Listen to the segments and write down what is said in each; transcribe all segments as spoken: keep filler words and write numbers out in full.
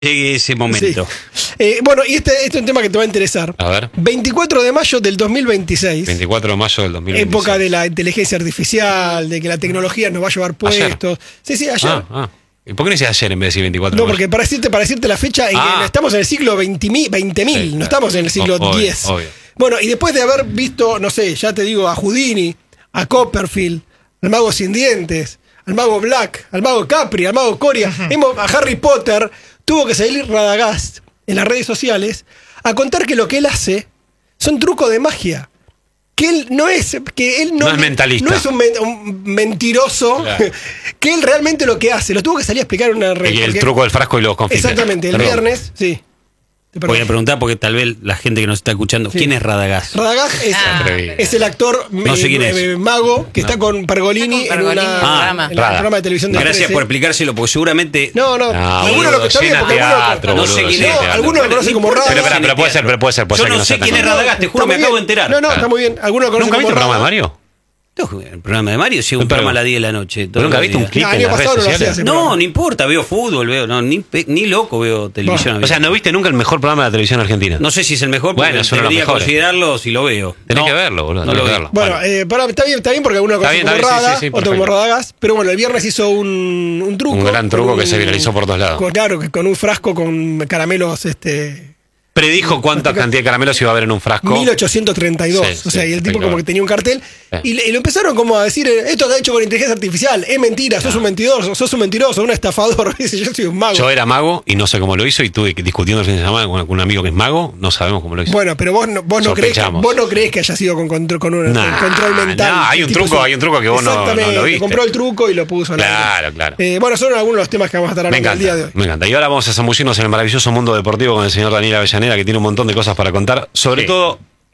llegue ese momento. Sí. Eh, bueno, y este, este es un tema que te va a interesar. A ver. veinticuatro de mayo del dos mil veintiséis. veinticuatro de mayo del dos mil veintiséis. Época de la inteligencia artificial, de que la tecnología nos va a llevar puestos. Ayer. Sí, sí, ayer. Ah, ah. ¿Y por qué no dice ayer en vez de decir veinticuatro No, de mayo? porque para decirte, para decirte la fecha, en Ah. que estamos en el siglo veinte mil, Sí, no claro. estamos en el siglo Obvio, diez. obvio. Bueno, y después de haber visto, no sé, ya te digo, a Houdini, a Copperfield, al mago sin dientes, al mago Black, al mago Capri, al mago Coria, hemos- a Harry Potter, tuvo que salir Radagast en las redes sociales a contar que lo que él hace son trucos de magia. Que él no es, que él no, No es mentalista. no es un, men- un mentiroso, Claro. que él realmente lo que hace, lo tuvo que salir a explicar en una red. Y el porque- truco del frasco y los confites. Exactamente, el Perdón. viernes, sí. Te Voy a perdono. preguntar porque tal vez la gente que nos está escuchando, Sí. ¿quién es Radagast? Radagast es, Ah. es el actor No sé eh, quién es. eh, mago que está con Pergolini, Está con Pergolini en, una, en el programa. en el Rada. programa de televisión de Gracias trece. por explicárselo, porque seguramente. No, no, No, alguno lo que está bien, llena porque alguno teatro, no boludo, sé quién llena es. teatro. algunos lo conocen como Radagast. Pero, pero, pero puede ser, pero puede ser. Puede Yo ser que no sé sea tan quién es conocido. Radagast, te juro, Está me muy acabo de bien. enterar. No, no, Claro. está muy bien. Algunos lo conocen ¿Nunca como viste el programa de Radagast. Mario? El programa de Mario, sí, un Pero- programa a las diez de la noche. todos ¿Nunca los viste un días. clip No, en año las redes pasado no lo hacía sociales? ese No, programa. no importa, veo fútbol, veo, no, ni, pe- ni loco veo televisión. O sea, ¿no viste nunca el mejor programa de la televisión argentina? no sé si es el mejor, porque Bueno, es uno de los debería mejores. considerarlo si lo veo. Tenés No, que verlo, boludo. no tenés lo que veo. verlo. Bueno, eh, pará, está bien, está bien porque algunos lo Está conocen bien, como está bien, sí, Rada, sí, sí, otro como perfecto. Radagast. Pero bueno, el viernes hizo un, un truco. Un gran truco con que se viralizó por todos lados. con- claro, que con un frasco con caramelos, este. Predijo cuánta cantidad de caramelos iba a haber en un frasco. mil ochocientos treinta y dos. Sí, o sea, sí, y el tipo espectacular. como que tenía un cartel. Sí. Y, le- y lo empezaron como a decir, eh, esto está hecho con inteligencia artificial, es mentira, sos un mentiroso, sos un mentiroso, un estafador. Dice, yo soy un mago. Yo era mago y no sé cómo lo hizo y tuve que discutiendo el fin de semana con un amigo que es mago, no sabemos cómo lo hizo. Bueno, pero vos no, vos no, crees, que, Sospechamos. vos no crees que haya sido con, contro- con un Nah, con control mental. nah, hay El un tipo truco, hizo- hay un truco que vos no- no lo Exactamente, viste. compró el truco y lo puso al aire. Claro, claro. Eh, bueno, son algunos de los temas que vamos a estar Me hablando el día de encanta, hoy. me encanta. Y ahora vamos a zambullirnos en el maravilloso mundo deportivo con el señor Daniel Avellaneda, que tiene un montón de cosas para contar, sobre Sí. todo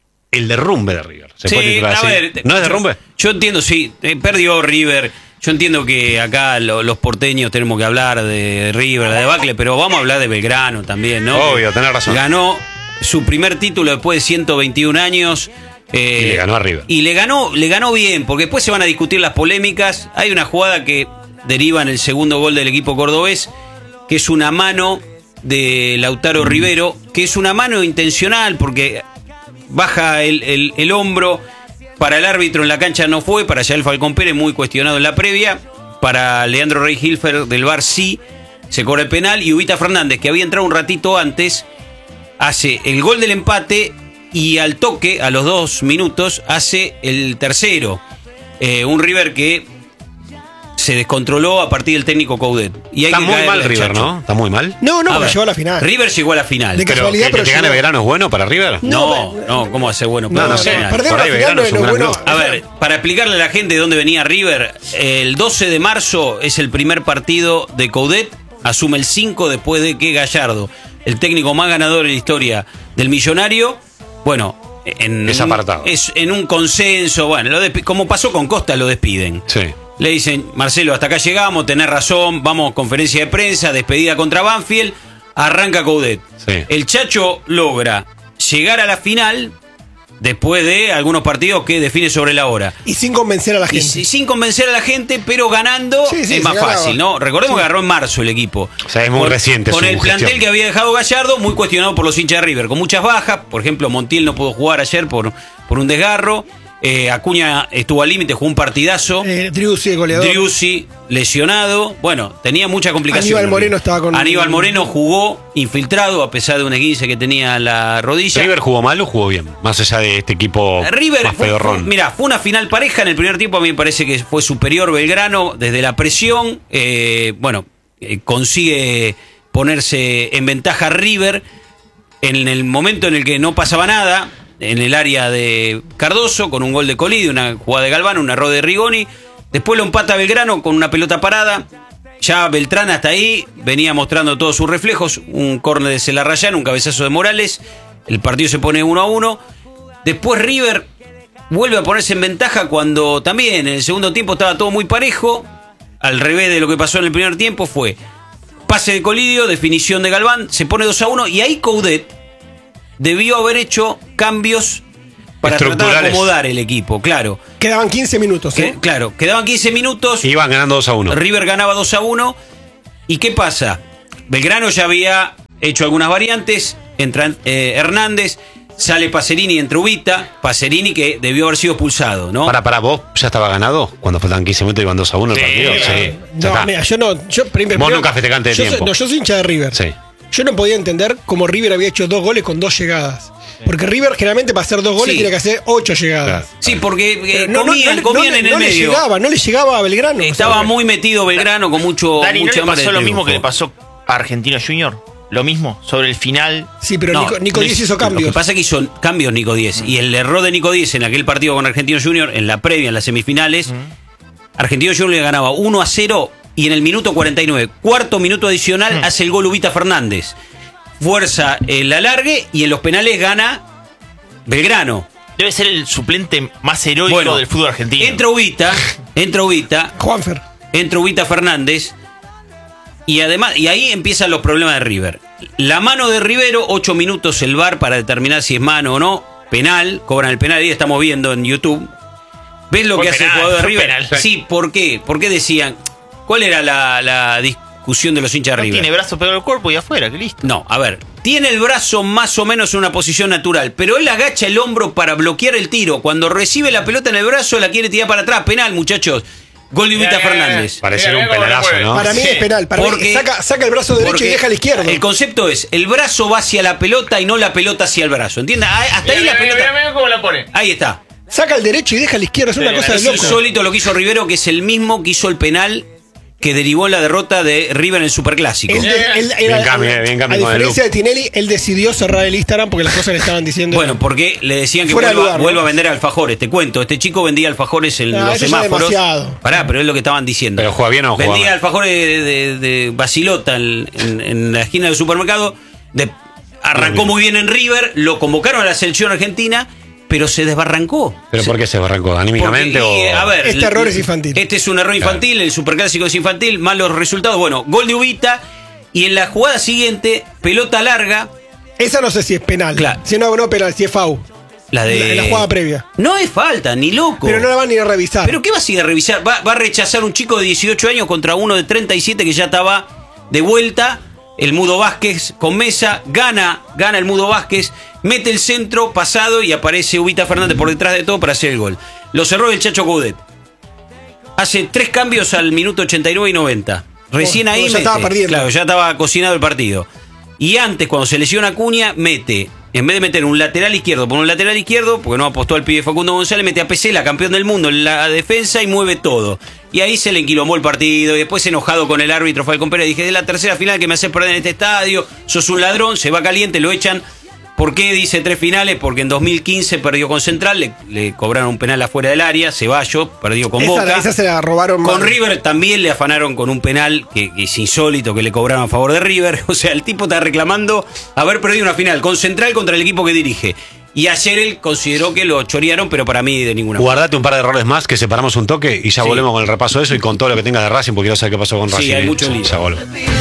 el derrumbe de River. ¿Se puede Sí, titular a así? ver, ¿No es yo- derrumbe? Yo entiendo, sí, eh, perdió River. Yo entiendo que acá lo- los porteños tenemos que hablar de River, de debacle, pero vamos a hablar de Belgrano también, ¿no? Obvio, tenés razón. Ganó su primer título después de ciento veintiún años. eh, Y le ganó a River. Y le ganó, le ganó bien, porque después se van a discutir las polémicas. Hay una jugada que deriva en el segundo gol del equipo cordobés, que es una mano de Lautaro Rivero, que es una mano intencional, porque baja el, el- el hombro. Para el árbitro en la cancha no fue, para Yael Falcón Pérez muy cuestionado en la previa, para Leandro Rey Hilfer del V A R sí, se cobra el penal, y Ubita Fernández, que había entrado un ratito antes, hace el gol del empate y al toque, a los dos minutos, hace el tercero. Eh, un River que se descontroló a partir del técnico Coudet. Y hay Está que muy caerle mal al River, Chacho. ¿no? Está muy mal. No, no, A porque ver, llegó a la final. River llegó a la final. De Pero casualidad, que, pero que te gane llegó. Belgrano es bueno para River. No, no, ¿cómo va a ser bueno? No, no sé. Final. Perder Por una ahí final Belgrano no es es un lo gran bueno. club. A ver, para explicarle a la gente de dónde venía River, el doce de marzo es el primer partido de Coudet, asume el cinco después de que Gallardo, el técnico más ganador en la historia del Millonario, bueno, en, Es un- apartado. es en un consenso, bueno, lo despi- como pasó con Costa, lo despiden. Sí. Le dicen, Marcelo, hasta acá llegamos, tenés razón, vamos, conferencia de prensa, despedida contra Banfield, arranca Coudet. Sí. El Chacho logra llegar a la final después de algunos partidos que define sobre la hora. Y sin convencer a la Y gente. si- sin convencer a la gente, pero ganando Sí, sí, es más se ganaba. fácil, ¿no? Recordemos que agarró en marzo el equipo. O sea, es muy Con- reciente Con su el plantel gestión. que había dejado Gallardo, muy cuestionado por los hinchas de River, con muchas bajas. Por ejemplo, Montiel no pudo jugar ayer por, por un desgarro. Eh, Acuña estuvo al límite, jugó un partidazo. Eh, Driussi, el goleador. Driussi lesionado. Bueno, tenía mucha complicación. Aníbal Moreno estaba con- Aníbal Moreno jugó infiltrado a pesar de un esguince que tenía en la rodilla. ¿River jugó mal o jugó bien? Más allá de este equipo River, más fue, pedorrón. fue- mira, fue una final pareja en el primer tiempo. A mí me parece que fue superior Belgrano desde la presión. eh, bueno, eh, consigue ponerse en ventaja River en el momento en el que no pasaba nada, en el área de Cardoso, con un gol de Colidi, una jugada de Galván, un error de Rigoni. Después lo empata Belgrano con una pelota parada. Ya Beltrán hasta ahí venía mostrando todos sus reflejos. Un córner de Celarrayán, un cabezazo de Morales. El partido se pone uno a uno. Después River vuelve a ponerse en ventaja cuando también en el segundo tiempo estaba todo muy parejo. Al revés de lo que pasó en el primer tiempo, fue pase de Colidio, definición de Galván, se pone dos a uno y ahí Coudet debió haber hecho cambios para tratar de Estructurales. acomodar el equipo, claro. Quedaban quince minutos. Que- ¿eh? claro, quedaban quince minutos. Iban ganando dos a uno. River ganaba dos a uno. ¿Y qué pasa? Belgrano ya había hecho algunas variantes, entra eh, Hernández, sale Pacerini, entra Ubita, Pacerini que debió haber sido expulsado, ¿no? Para, para, vos ya estaba ganado cuando faltan quince minutos y iban dos a uno el Sí, partido. claro. Sí. Ya No, está. mira, yo no. Yo, primero, Vos nunca festejaste de yo soy- tiempo. no, yo soy hincha de River. Sí. Yo no podía entender cómo River había hecho dos goles con dos llegadas. Porque River generalmente para hacer dos goles Sí. tiene que hacer ocho llegadas. Claro. Sí, porque eh, Pero no- no- comían, no- comían no- en el no le medio. llegaba, no le llegaba a Belgrano. Estaba O sea, muy metido Belgrano con mucho Dani, ¿no mucha le hambre pasó de lo mismo que le triunfo. pasó a Argentino Junior? Lo mismo, sobre el final. Sí, pero No, Nico, Nico no Díez es- hizo Lo que cambios. pasa es que hizo cambios Nico Díez. Y el error de Nico Díez en aquel partido con Argentino Junior, en la previa, en las semifinales, Argentino Junior le ganaba uno a cero y en el minuto cuarenta y nueve, cuarto minuto adicional, hace el gol Ubita Fernández. Fuerza el alargue y en los penales gana Belgrano. Debe ser el suplente más heroico Bueno, del fútbol argentino. Entra Ubita, entra Ubita, Juanfer. entra Ubita Fernández y además y ahí empiezan los problemas de River. La mano de Rivero, ocho minutos el V A R para determinar si es mano o no, penal, cobran el penal, ahí estamos viendo en YouTube. ¿Ves lo Fue que hace el penal, jugador de fue River? penal. Sí, ¿por qué? ¿Por qué decían? ¿Cuál era la, la discusión de los hinchas de No River? tiene brazo pegado al cuerpo y afuera, que listo. No, a ver, tiene el brazo más o menos en una posición natural, pero él agacha el hombro para bloquear el tiro. Cuando recibe la pelota en el brazo, la quiere tirar para atrás. Penal, muchachos. Gol de Ubita Mira, mira, mira. Fernández. Parecía Mira, un mira cómo penalazo, lo mueve. ¿no? Para mí Sí. es penal. Para mí Porque- saca, saca el brazo derecho y Porque deja al izquierdo. El concepto es, el brazo va hacia la pelota y no la pelota hacia el brazo. ¿Entiendes? Ah, Hasta ahí Mira, la mira, pelota. mira, mira cómo la pone. Ahí está. Saca el derecho y deja al izquierdo. Es una Sí, cosa de Es loco. insólito lo que hizo Rivero, que es el mismo que hizo el penal que derivó en la derrota de River en el Superclásico. Él de- él- él- Bien cambio, eh, bien cambio a con el diferencia look. de Tinelli, él decidió cerrar el Instagram porque las cosas le estaban diciendo. Bueno, porque le decían que Fuera de vuelva, lugar, ¿no? vuelva a vender alfajores. Te cuento, este chico vendía alfajores en No, los eso ya es semáforos. demasiado. Pará, pero es lo que estaban diciendo. Pero juega bien o juega Vendía mal. alfajores de, de- de Basilota en, en- en la esquina del supermercado. De- arrancó muy bien en River, lo convocaron a la selección argentina, pero se desbarrancó. ¿Pero Se- por qué se barrancó? ¿Anímicamente porque, y, o...? a ver, Este error es infantil. Este es un error infantil, el superclásico es infantil, malos resultados. Bueno, gol de Ubita y en la jugada siguiente, pelota larga, Esa no sé si es penal. Claro. Si no, no penal, si es FAU. la de. En la jugada previa. No es falta, ni loco. Pero no la van ni a revisar. ¿Pero qué va a seguir a revisar? Va, va a rechazar un chico de dieciocho años contra uno de treinta y siete que ya estaba de vuelta. El Mudo Vázquez con Mesa, gana, gana el Mudo Vázquez, mete el centro pasado y aparece Ubita Fernández por detrás de todo para hacer el gol. Los errores del Chacho Coudet. Hace tres cambios al minuto ochenta y nueve y noventa. Recién Oh, ahí ya mete, estaba perdiendo. claro, ya estaba cocinado el partido. Y antes, cuando se lesiona Acuña, mete, en vez de meter un lateral izquierdo por un lateral izquierdo, porque no apostó al pibe Facundo González, mete a Pesela, campeón del mundo, en la defensa y mueve todo. Y ahí se le enquilomó el partido y después enojado con el árbitro Falcón Pérez, dije, es la tercera final que me haces perder en este estadio, sos un ladrón, se va caliente, lo echan. ¿Por qué dice tres finales? Porque en dos mil quince perdió con Central, le, le cobraron un penal afuera del área, Ceballos perdió con esa, Boca. esa se la robaron Con mal. River también le afanaron con un penal que, que es insólito que le cobraron a favor de River. O sea, el tipo está reclamando haber perdido una final con Central contra el equipo que dirige. Y ayer él consideró que lo chorearon, pero para mí de ninguna manera. Guardate un par de errores más, que separamos un toque y ya Sí. volvemos con el repaso de eso y con todo lo que tengas de Racing, porque quiero saber qué pasó con Sí, Racing. hay mucho lío. Ya volvemos.